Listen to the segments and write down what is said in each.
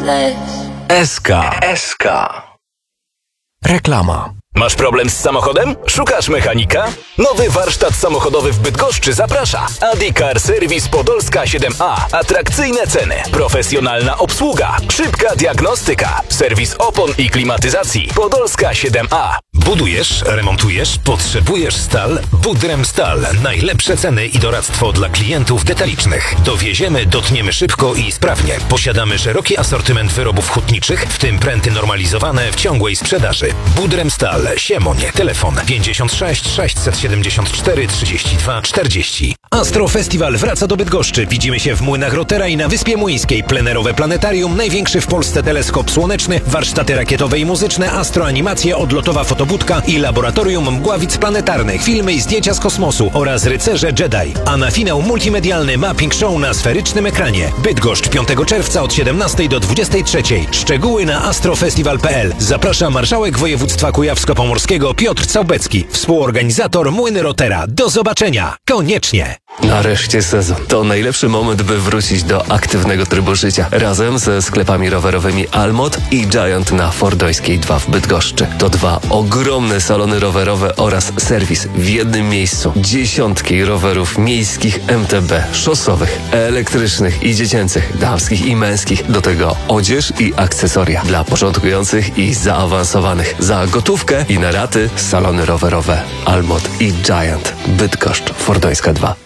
SK. Reklama. Masz problem z samochodem? Szukasz mechanika? Nowy warsztat samochodowy w Bydgoszczy zaprasza. Adi Car Service Podolska 7A. Atrakcyjne ceny, profesjonalna obsługa, szybka diagnostyka, serwis opon i klimatyzacji. Podolska 7A. Budujesz, remontujesz, potrzebujesz stal? Budrem Stal. Najlepsze ceny i doradztwo dla klientów detalicznych. Dowieziemy, dotniemy szybko i sprawnie. Posiadamy szeroki asortyment wyrobów hutniczych, w tym pręty normalizowane w ciągłej sprzedaży. Budrem Stal. Siemonie. Telefon 56 674 32 40. Astro Festival wraca do Bydgoszczy. Widzimy się w Młynach Rotera i na Wyspie Młyńskiej. Plenerowe planetarium, największy w Polsce teleskop słoneczny, warsztaty rakietowe i muzyczne, astroanimacje, odlotowa fotobudka i laboratorium mgławic planetarnych, filmy i zdjęcia z kosmosu oraz rycerze Jedi. A na finał multimedialny mapping show na sferycznym ekranie. Bydgoszcz 5 czerwca od 17 do 23. Szczegóły na astrofestival.pl. Zaprasza marszałek województwa kujawsko-pomorskiego Piotr Całbecki, współorganizator Młyny Rotera. Do zobaczenia! Koniecznie! Nareszcie sezon. To najlepszy moment, by wrócić do aktywnego trybu życia. Razem ze sklepami rowerowymi Almot i Giant na Fordońskiej 2 w Bydgoszczy. To 2 ogromne salony rowerowe oraz serwis w jednym miejscu. Dziesiątki rowerów miejskich, MTB, szosowych, elektrycznych i dziecięcych, damskich i męskich. Do tego odzież i akcesoria dla początkujących i zaawansowanych. Za gotówkę i na raty salony rowerowe Almot i Giant. Bydgoszcz, Fordońska 2.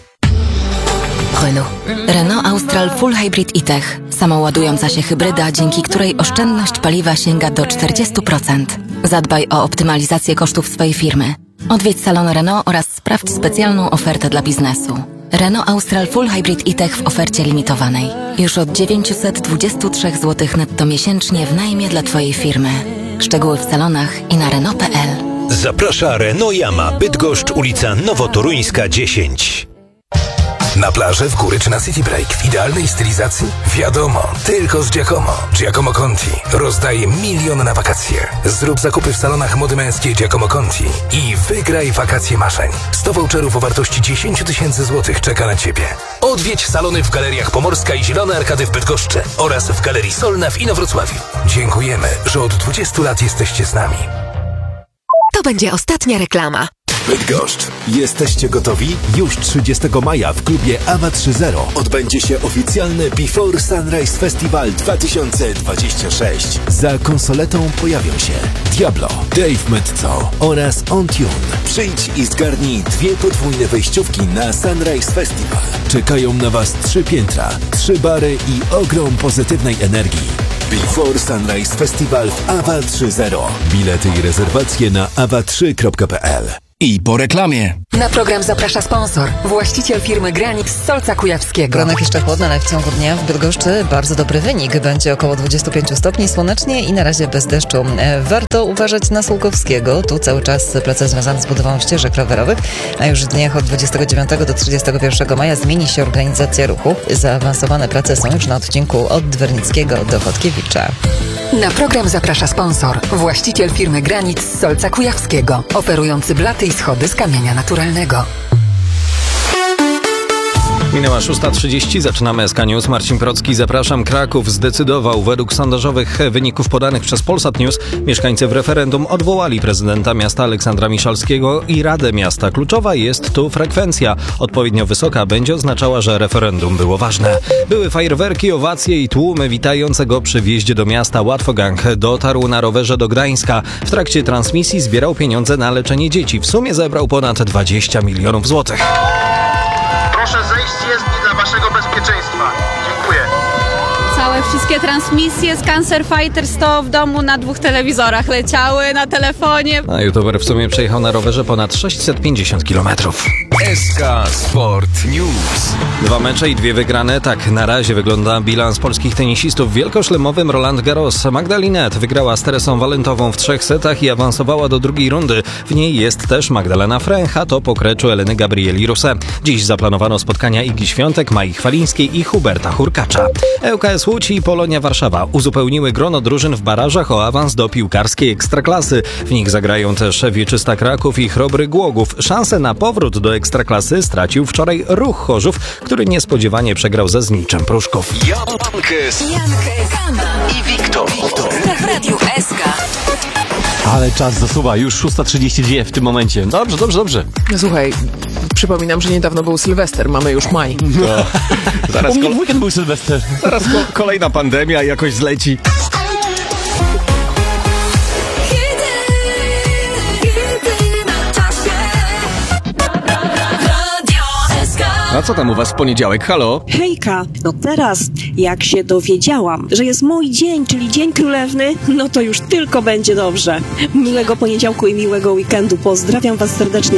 Renault Austral Full Hybrid e-Tech. Samoładująca się hybryda, dzięki której oszczędność paliwa sięga do 40%. Zadbaj o optymalizację kosztów swojej firmy. Odwiedź salon Renault oraz sprawdź specjalną ofertę dla biznesu. Renault Austral Full Hybrid e-Tech w ofercie limitowanej. Już od 923 zł netto miesięcznie w najmie dla Twojej firmy. Szczegóły w salonach i na Renault.pl. Zaprasza Renault Yama, Bydgoszcz, ulica Nowotoruńska 10. Na plażę, w góry czy na City Break w idealnej stylizacji? Wiadomo, tylko z Giacomo. Giacomo Conti rozdaje 1 milion na wakacje. Zrób zakupy w salonach mody męskiej Giacomo Conti i wygraj wakacje marzeń. 100 voucherów o wartości 10 000 złotych czeka na Ciebie. Odwiedź salony w galeriach Pomorska i Zielone Arkady w Bydgoszczy oraz w Galerii Solna w Inowrocławiu. Dziękujemy, że od 20 lat jesteście z nami. To będzie ostatnia reklama. Bydgoszcz. Jesteście gotowi? Już 30 maja w klubie AWA 3.0 odbędzie się oficjalny Before Sunrise Festival 2026. Za konsoletą pojawią się Diablo, Dave Metzo oraz On Tune. Przyjdź i zgarnij 2 podwójne wejściówki na Sunrise Festival. Czekają na Was 3 piętra, 3 bary i ogrom pozytywnej energii. Before Sunrise Festival w AWA 3.0. Bilety i rezerwacje na awa3.pl. I po reklamie. Na program zaprasza sponsor, właściciel firmy Granit z Solca Kujawskiego. Poranek jeszcze chłodny, ale w ciągu dnia w Bydgoszczy bardzo dobry wynik. Będzie około 25 stopni, słonecznie i na razie bez deszczu. Warto uważać na Sułkowskiego. Tu cały czas prace związane z budową ścieżek rowerowych, a już w dniach od 29 do 31 maja zmieni się organizacja ruchu. Zaawansowane prace są już na odcinku od Dwernickiego do Chodkiewicza. Na program zaprasza sponsor, właściciel firmy Granit z Solca Kujawskiego, oferujący blaty i schody z kamienia naturalnego. Minęła 6:30, zaczynamy SK News. Marcin Procki, zapraszam. Kraków zdecydował. Według sondażowych wyników podanych przez Polsat News mieszkańcy w referendum odwołali prezydenta miasta Aleksandra Miszalskiego i Radę Miasta. Kluczowa jest tu frekwencja. Odpowiednio wysoka będzie oznaczała, że referendum było ważne. Były fajerwerki, owacje i tłumy witające go przy wjeździe do miasta. Łatwogang dotarł na rowerze do Gdańska. W trakcie transmisji zbierał pieniądze na leczenie dzieci. W sumie zebrał ponad 20 milionów złotych. Proszę zejść z jezdni dla waszego bezpieczeństwa. Dziękuję. Całe wszystkie transmisje z Cancer Fighters to w domu na 2 telewizorach leciały, na telefonie. A youtuber w sumie przejechał na rowerze ponad 650 kilometrów. SK Sport News. 2 mecze i 2 wygrane. Tak na razie wygląda bilans polskich tenisistów. W wielkoszlemowym Roland Garros Magdalinet wygrała z Teresą Walentową w 3 setach i awansowała do drugiej rundy. W niej jest też Magdalena Fręch, a to po kreczu Eleny Gabrieli Ruse. Dziś zaplanowano spotkania Igi Świątek, Mai Chwalińskiej i Huberta Hurkacza. ŁKS Łódź i Polonia Warszawa uzupełniły grono drużyn w barażach o awans do piłkarskiej Ekstraklasy. W nich zagrają też Wieczysta Kraków i Chrobry Głogów. Szanse na powrót do Ekstraklasy stracił wczoraj Ruch Chorzów, który niespodziewanie przegrał ze Zniczem Pruszków. Jankes i Wiktor. W Radiu SK. Ale czas zasuwa, już 6:32 w tym momencie. Dobrze. Słuchaj, przypominam, że niedawno był Sylwester, mamy już maj. Zaraz u mnie w weekend był Sylwester. Zaraz kolejna pandemia jakoś zleci. A co tam u was w poniedziałek? Halo? Hejka, no teraz jak się dowiedziałam, że jest mój dzień, czyli Dzień Królewny, no to już tylko będzie dobrze. Miłego poniedziałku i miłego weekendu. Pozdrawiam was serdecznie.